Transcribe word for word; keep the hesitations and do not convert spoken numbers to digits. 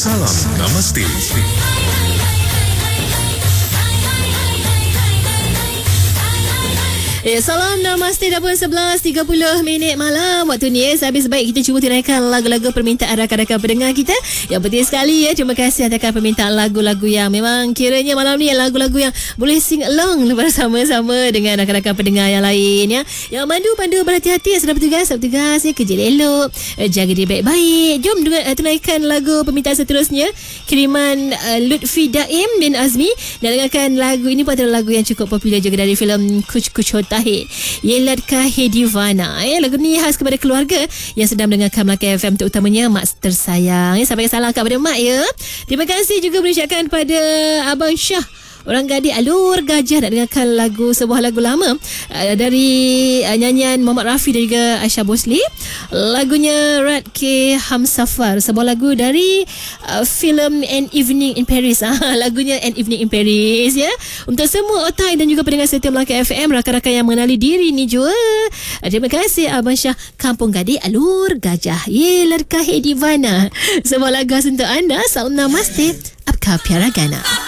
Salam Namaste. Eh, salam namaste. Dah pun sebelas tiga puluh minit malam waktu ni. Eh. Habis baik kita cuba tunaikan lagu-lagu permintaan rakan-rakan pendengar kita. Yang penting sekali ya. Terima kasih atas permintaan lagu-lagu yang memang kiranya malam ni lagu-lagu yang boleh sing along bersama-sama dengan rakan-rakan pendengar yang lain ya. Yang mandu pandu berhati-hati. Sedang bertugas, sedang bertugas ya. Kerja elok, jaga diri baik-baik. Jom uh, tunaikan lagu permintaan seterusnya. Kiriman uh, Lutfi Daim bin Azmi. Dan dengarkan lagu ini pun adalah lagu yang cukup popular juga dari filem Kuch Kuch Hota Hai. Yelat Kahe Divana. Eh, lagu ni khas kepada keluarga yang sedang mendengarkan Melaka F M, terutamanya mak tersayang. Eh, sampaikan salam kepada mak ya. Terima kasih juga berucapkan pada Abang Syah Orang Gadis Alur Gajah nak dengarkan lagu, sebuah lagu lama uh, dari uh, nyanyian Muhammad Rafi dan juga Aisyah Bosli. Lagunya Rat K Hamsafar, sebuah lagu dari uh, filem An Evening in Paris. Ah, lagunya An Evening in Paris ya. Untuk semua otai dan juga pendengar setia Melaka F M, rakan-rakan yang mengenali diri ni jua. Uh, terima kasih Abang Syah Kampung Gadis Alur Gajah. Ye Ladkah Divana. Sebuah lagu untuk anda. Salam Namaste. Apka Piara Gana.